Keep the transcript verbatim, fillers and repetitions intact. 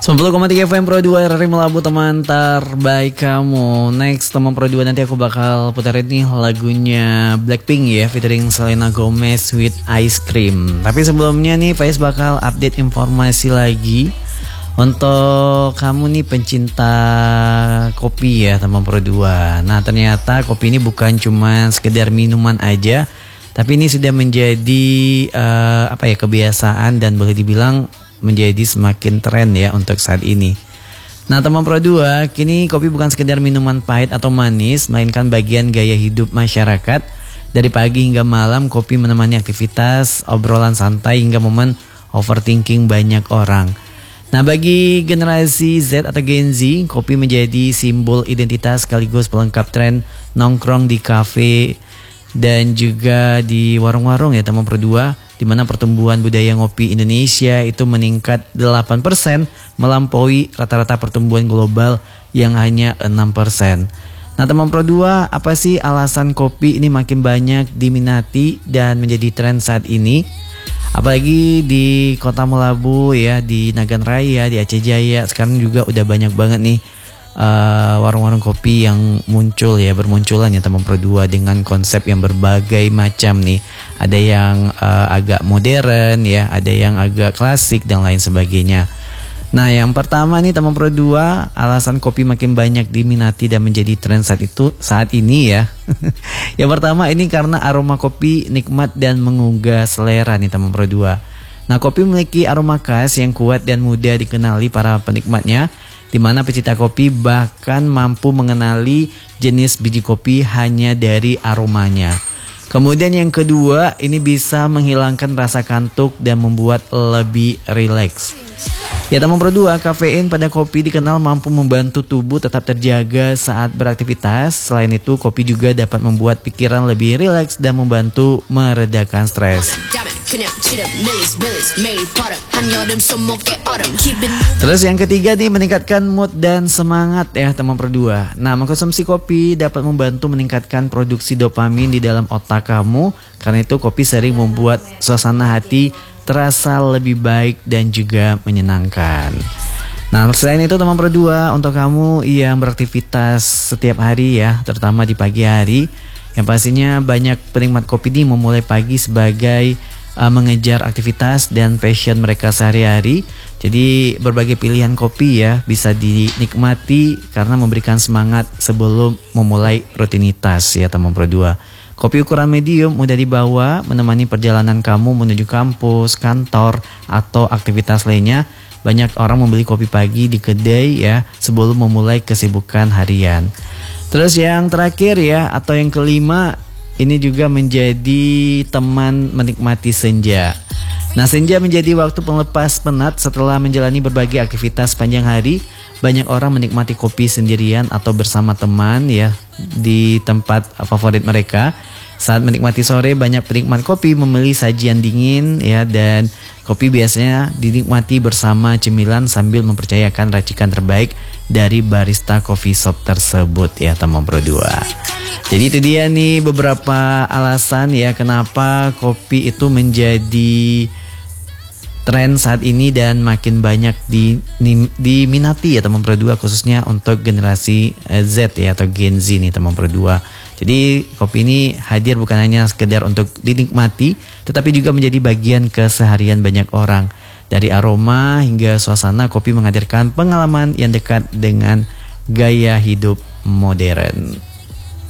sembilan puluh koma tiga F M Pro dua R R I Melabu, teman terbaik kamu. Next teman Pro dua, nanti aku bakal puterin nih lagunya Blackpink ya, featuring Selena Gomez with Ice Cream. Tapi sebelumnya nih Faiz bakal update informasi lagi untuk kamu nih pencinta kopi ya teman Pro dua. Nah ternyata kopi ini bukan cuma sekedar minuman aja, tapi ini sudah menjadi uh, apa ya kebiasaan dan boleh dibilang menjadi semakin tren ya untuk saat ini. Nah teman Pro dua, kini kopi bukan sekedar minuman pahit atau manis, melainkan bagian gaya hidup masyarakat. Dari pagi hingga malam, kopi menemani aktivitas, obrolan santai hingga momen overthinking banyak orang. Nah bagi generasi Z atau Gen Z, kopi menjadi simbol identitas sekaligus pelengkap tren nongkrong di kafe dan juga di warung-warung ya teman Pro dua, di mana pertumbuhan budaya ngopi Indonesia itu meningkat delapan persen, melampaui rata-rata pertumbuhan global yang hanya enam persen. Nah teman Pro dua, apa sih alasan kopi ini makin banyak diminati dan menjadi tren saat ini? Apalagi di Kota Melabu ya, di Nagan Raya, di Aceh Jaya, sekarang juga udah banyak banget nih Uh, warung-warung kopi yang muncul ya, bermunculan ya teman Pro dua dengan konsep yang berbagai macam nih. Ada yang uh, agak modern ya, ada yang agak klasik dan lain sebagainya. Nah yang pertama nih teman Pro dua, alasan kopi makin banyak diminati dan menjadi tren saat itu saat ini ya. Yang pertama ini karena aroma kopi nikmat dan menggugah selera nih teman Pro dua. Nah kopi memiliki aroma khas yang kuat dan mudah dikenali para penikmatnya, di mana pecinta kopi bahkan mampu mengenali jenis biji kopi hanya dari aromanya. Kemudian yang kedua, ini bisa menghilangkan rasa kantuk dan membuat lebih rileks. Ya teman Pro dua, kafein pada kopi dikenal mampu membantu tubuh tetap terjaga saat beraktivitas. Selain itu, kopi juga dapat membuat pikiran lebih rileks dan membantu meredakan stres. Terus yang ketiga nih, meningkatkan mood dan semangat ya teman Pro dua. Nah mengkonsumsi kopi dapat membantu meningkatkan produksi dopamin di dalam otak kamu. Karena itu kopi sering membuat suasana hati terasa lebih baik dan juga menyenangkan. Nah selain itu teman Pro dua, untuk kamu yang beraktivitas setiap hari ya, terutama di pagi hari, yang pastinya banyak penikmat kopi ini memulai pagi sebagai uh, mengejar aktivitas dan passion mereka sehari-hari. Jadi berbagai pilihan kopi ya bisa dinikmati karena memberikan semangat sebelum memulai rutinitas ya teman Pro dua. Kopi ukuran medium mudah dibawa, menemani perjalanan kamu menuju kampus, kantor, atau aktivitas lainnya. Banyak orang membeli kopi pagi di kedai ya sebelum memulai kesibukan harian. Terus yang terakhir ya, atau yang kelima, ini juga menjadi teman menikmati senja. Nah senja menjadi waktu pelepas penat setelah menjalani berbagai aktivitas sepanjang hari. Banyak orang menikmati kopi sendirian atau bersama teman ya di tempat favorit mereka. Saat menikmati sore, banyak penikmat kopi memilih sajian dingin ya, dan kopi biasanya dinikmati bersama cemilan sambil mempercayakan racikan terbaik dari barista coffee shop tersebut ya teman Pro dua. Jadi itu dia nih beberapa alasan ya kenapa kopi itu menjadi tren saat ini dan makin banyak di, di, diminati ya teman Pro dua, khususnya untuk generasi Z ya atau Gen Z nih teman Pro dua. Jadi kopi ini hadir bukan hanya sekedar untuk dinikmati, tetapi juga menjadi bagian keseharian banyak orang. Dari aroma hingga suasana, kopi menghadirkan pengalaman yang dekat dengan gaya hidup modern.